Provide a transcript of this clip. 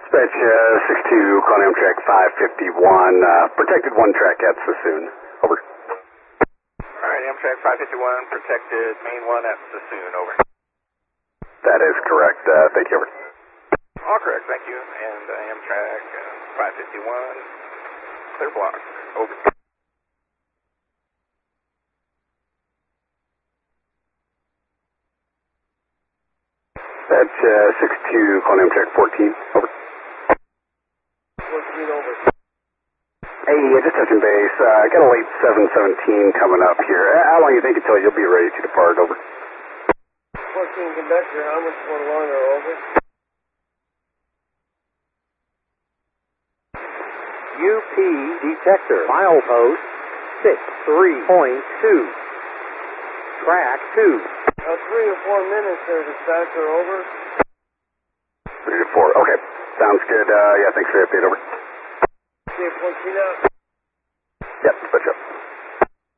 Dispatch 62, calling Amtrak 551, protected one track at Sassoon. Over. Alright, Amtrak 551, protected main one at Sassoon. Over. That is correct. Thank you. Over. All correct, thank you. And Amtrak 551, clear block. Over. Dispatch 62, calling Amtrak 14. Over. 14 over. Hey, just touching base. I got a late 717 coming up here. How long do you think until you'll be ready to depart? Over. 14 conductor, how much more longer? Over. UP detector, milepost 63.2. Track 2. 3 or 4 minutes there, dispatcher. Over. 3 to 4. Okay. Sounds good. Yeah, thanks for the update. Over. Okay, 14 out. Yep, dispatch up.